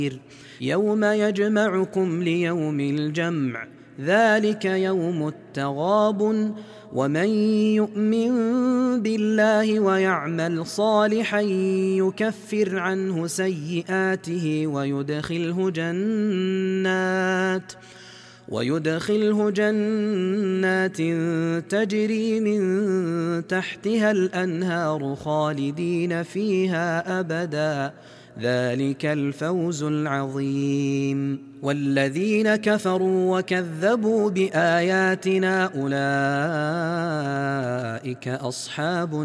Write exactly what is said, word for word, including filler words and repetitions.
يوم يجمعكم ليوم الجمع ذلك يوم التغابن ومن يؤمن بالله ويعمل صالحا يكفر عنه سيئاته ويدخله جنات ويدخله جنات تجري من تحتها الأنهار خالدين فيها أبدا ذلك الفوز العظيم. والذين كفروا وكذبوا بآياتنا أولئك أصحاب